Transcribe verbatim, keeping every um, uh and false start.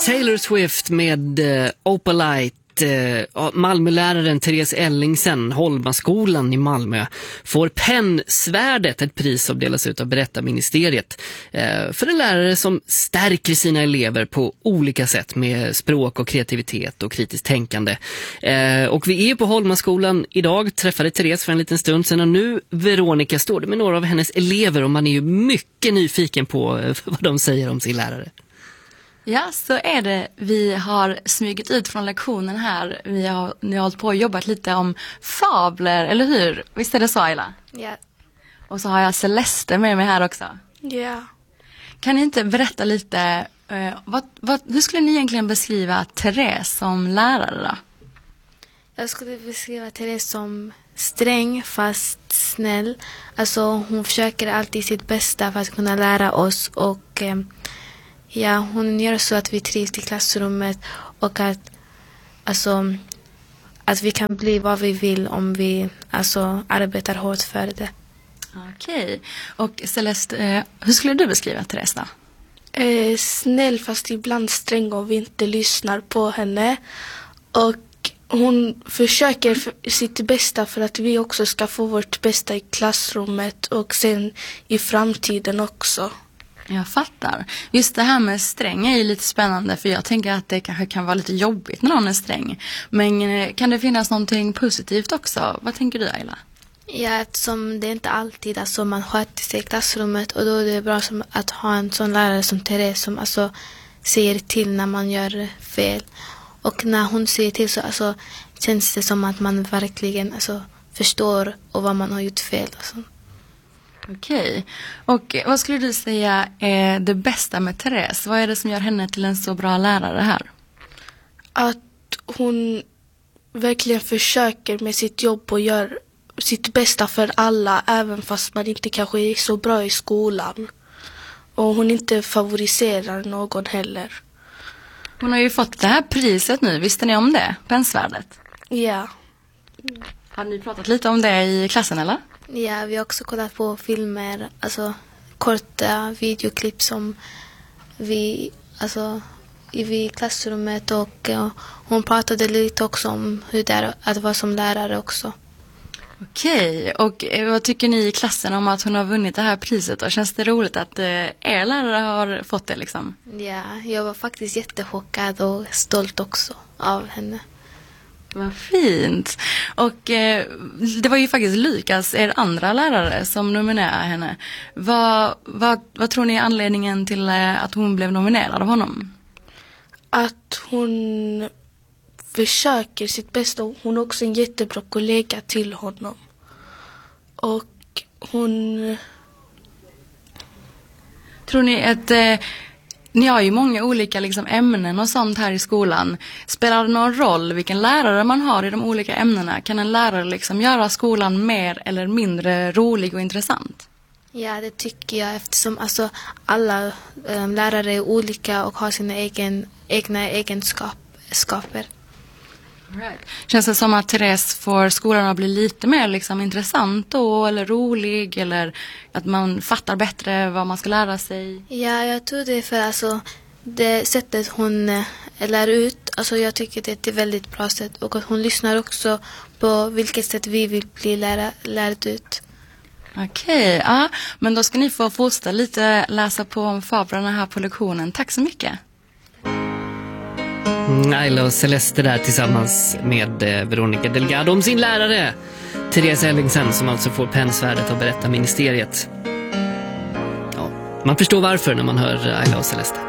Taylor Swift med uh, Opalite. Malmöläraren Therese Ellingsen, Holmaskolan i Malmö, får pennsvärdet, ett pris som delas ut av Berättarministeriet, för en lärare som stärker sina elever på olika sätt med språk och kreativitet och kritiskt tänkande. Och vi är på Holmaskolan idag, träffade Therese för en liten stund sedan, och nu Veronica står det med några av hennes elever, och man är ju mycket nyfiken på vad de säger om sin lärare. Ja, så är det. Vi har smugit ut från lektionen här. Vi har nu hållit på och jobbat lite om fabler, eller hur? Visst är det så, Ayla? Ja. Och så har jag Celeste med mig här också. Ja. Kan ni inte berätta lite, uh, vad, vad, hur skulle ni egentligen beskriva Therese som lärare då? Jag skulle beskriva Therese som sträng fast snäll. Alltså hon försöker alltid sitt bästa för att kunna lära oss, och eh, ja, hon gör så att vi trivs i klassrummet, och att, alltså, att vi kan bli vad vi vill om vi alltså, arbetar hårt för det. Okej. Och Celeste, eh, hur skulle du beskriva Therese då? Eh, snäll fast ibland sträng om vi inte lyssnar på henne. Och hon försöker för sitt bästa för att vi också ska få vårt bästa i klassrummet och sen i framtiden också. Jag fattar. Just det här med sträng är ju lite spännande, för jag tänker att det kanske kan vara lite jobbigt när någon är sträng. Men kan det finnas någonting positivt också? Vad tänker du, Ayla? Ja, eftersom det är inte alltid alltså, man sköter sig i klassrummet, och då är det bra som att ha en sån lärare som Therese som alltså, säger till när man gör fel. Och när hon säger till så alltså, känns det som att man verkligen alltså, förstår och vad man har gjort fel. Alltså. Okej. Och vad skulle du säga är det bästa med Therese? Vad är det som gör henne till en så bra lärare här? Att hon verkligen försöker med sitt jobb och gör sitt bästa för alla, även fast man inte kanske är så bra i skolan. Och hon inte favoriserar någon heller. Hon har ju fått det här priset nu, visste ni om det? Pennsvärdet. Ja. Har ni pratat lite om det i klassen, eller? Ja, vi har också kollat på filmer, alltså korta videoklipp som vi, alltså i klassrummet, och uh, hon pratade lite också om hur det är att vara som lärare också. Okej, och vad tycker ni i klassen om att hon har vunnit det här priset? Och känns det roligt att uh, er lärare har fått det liksom? Ja, jag var faktiskt jättechockad och stolt också av henne. Vad fint. Och eh, det var ju faktiskt Lukas, er andra lärare, som nominerade henne. Vad, vad, vad tror ni är anledningen till eh, att hon blev nominerad av honom? Att hon försöker sitt bästa. Hon är också en jättebra kollega till honom. Och hon... Tror ni att... Eh, Ni har ju många olika liksom, ämnen och sånt här i skolan. Spelar det någon roll vilken lärare man har i de olika ämnena? Kan en lärare liksom göra skolan mer eller mindre rolig och intressant? Ja, det tycker jag, eftersom alltså, alla ähm, lärare är olika och har sina egen, egna egenskaper. Right. Känns det som att Therese får skolan att bli lite mer liksom, intressant då, eller rolig, eller att man fattar bättre vad man ska lära sig? Ja, jag tror det, för alltså, det sättet hon äh, lär ut, alltså, jag tycker det är ett väldigt bra sätt, och att hon lyssnar också på vilket sätt vi vill bli lära, lärt ut. Okej, ja, men då ska ni få fortsätta lite läsa på om fablerna här på lektionen. Tack så mycket. Ayla och Celeste där tillsammans med Veronica Delgado om sin lärare Therese Ellingsen, som alltså får pennsvärdet av Berättarministeriet. Ja, man förstår varför när man hör Ayla och Celeste.